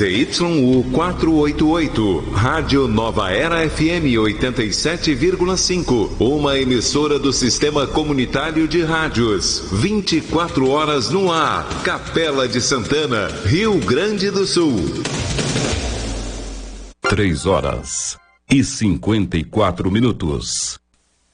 ZYU 488, Rádio Nova Era FM 87,5, uma emissora do Sistema Comunitário de Rádios, 24 horas no ar, Capela de Santana, Rio Grande do Sul. 3 horas e 54 minutos.